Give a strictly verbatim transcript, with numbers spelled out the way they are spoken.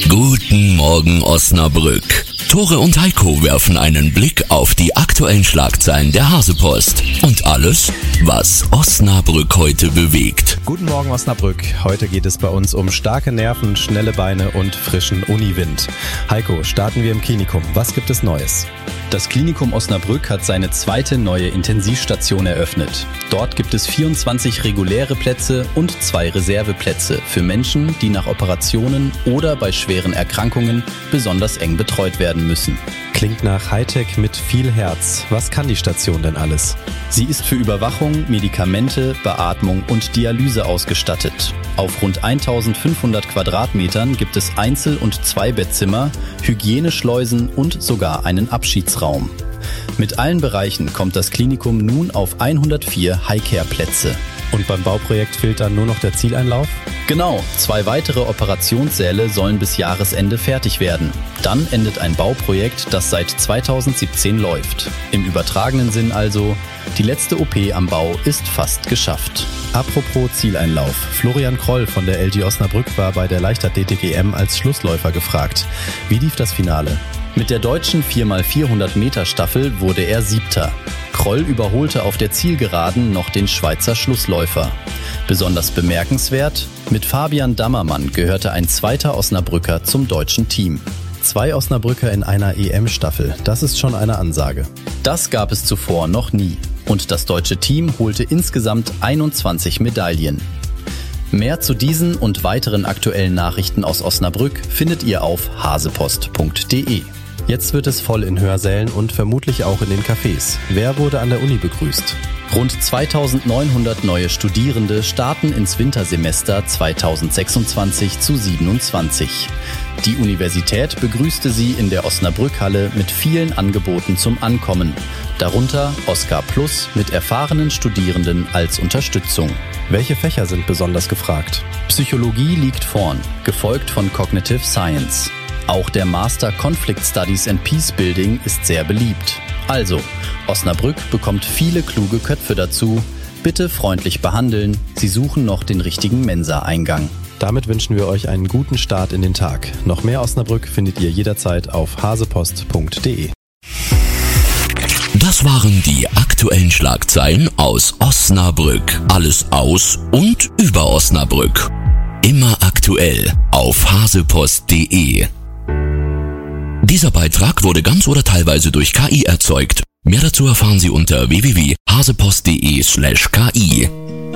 Guten Morgen Osnabrück. Tore und Heiko werfen einen Blick auf die aktuellen Schlagzeilen der Hasepost und alles, was Osnabrück heute bewegt. Guten Morgen Osnabrück. Heute geht es bei uns um starke Nerven, schnelle Beine und frischen Uniwind. Heiko, starten wir im Klinikum. Was gibt es Neues? Das Klinikum Osnabrück hat seine zweite neue Intensivstation eröffnet. Dort gibt es vierundzwanzig reguläre Plätze und zwei Reserveplätze für Menschen, die nach Operationen oder bei schweren Erkrankungen besonders eng betreut werden müssen. Klingt nach Hightech mit viel Herz. Was kann die Station denn alles? Sie ist für Überwachung, Medikamente, Beatmung und Dialyse ausgestattet. Auf rund eintausendfünfhundert Quadratmetern gibt es Einzel- und Zweibettzimmer, Hygieneschleusen und sogar einen Abschiedsraum. Mit allen Bereichen kommt das Klinikum nun auf hundertvier Highcare-Plätze. Und beim Bauprojekt fehlt dann nur noch der Zieleinlauf? Genau, zwei weitere Operationssäle sollen bis Jahresende fertig werden. Dann endet ein Bauprojekt, das seit zweitausendsiebzehn läuft. Im übertragenen Sinn also, die letzte O P am Bau ist fast geschafft. Apropos Zieleinlauf. Florian Kroll von der L G Osnabrück war bei der Leichtathletik-E M als Schlussläufer gefragt. Wie lief das Finale? Mit der deutschen vier mal vierhundert Meter Staffel wurde er Siebter. Kroll überholte auf der Zielgeraden noch den Schweizer Schlussläufer. Besonders bemerkenswert, mit Fabian Dammermann gehörte ein zweiter Osnabrücker zum deutschen Team. Zwei Osnabrücker in einer E M-Staffel, das ist schon eine Ansage. Das gab es zuvor noch nie. Und das deutsche Team holte insgesamt einundzwanzig Medaillen. Mehr zu diesen und weiteren aktuellen Nachrichten aus Osnabrück findet ihr auf hasepost punkt de. Jetzt wird es voll in Hörsälen und vermutlich auch in den Cafés. Wer wurde an der Uni begrüßt? Rund zweitausendneunhundert neue Studierende starten ins Wintersemester zweitausendsechsundzwanzig zu siebenundzwanzig. Die Universität begrüßte sie in der Osnabrück-Halle mit vielen Angeboten zum Ankommen. Darunter Oscar Plus mit erfahrenen Studierenden als Unterstützung. Welche Fächer sind besonders gefragt? Psychologie liegt vorn, gefolgt von Cognitive Science. Auch der Master Conflict Studies and Peace Building ist sehr beliebt. Also, Osnabrück bekommt viele kluge Köpfe dazu. Bitte freundlich behandeln, Sie suchen noch den richtigen Mensa-Eingang. Damit wünschen wir euch einen guten Start in den Tag. Noch mehr Osnabrück findet ihr jederzeit auf hasepost punkt de. Das waren die aktuellen Schlagzeilen aus Osnabrück. Alles aus und über Osnabrück. Immer aktuell auf hasepost punkt de. Dieser Beitrag wurde ganz oder teilweise durch K I erzeugt. Mehr dazu erfahren Sie unter w w w punkt hasepost punkt de slash k i.